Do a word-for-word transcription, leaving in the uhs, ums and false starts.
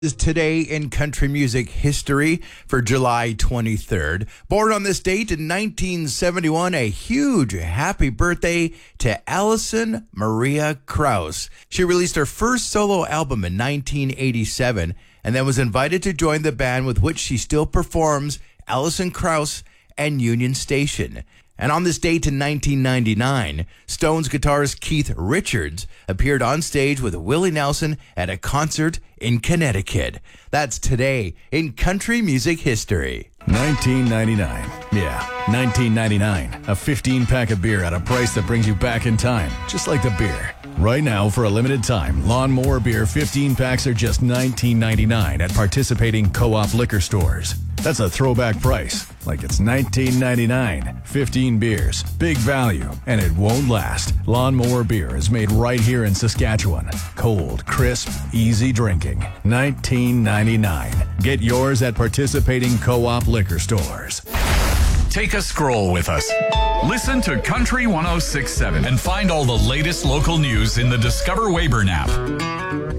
Is today in country music history for July twenty-third. Born on this date in nineteen seventy-one, a huge happy birthday to Alison Maria Krauss. She released her first solo album in nineteen eighty-seven and then was invited to join the band with which she still performs, Alison Krauss and Union Station. And on this date in nineteen ninety-nine, Stones guitarist Keith Richards appeared on stage with Willie Nelson at a concert in Connecticut. That's today in country music history. nineteen ninety-nine. Yeah, nineteen ninety-nine. A fifteen-pack of beer at a price that brings you back in time, just like the beer. Right now, for a limited time, Lawnmower Beer fifteen packs are just nineteen ninety-nine at participating co-op liquor stores. That's a throwback price, like it's nineteen ninety-nine. fifteen beers, big value, and it won't last. Lawnmower Beer is made right here in Saskatchewan. Cold, crisp, easy drinking. nineteen ninety-nine. Get yours at participating co-op liquor stores. Take a scroll with us. Listen to Country one oh six point seven and find all the latest local news in the Discover Weyburn app.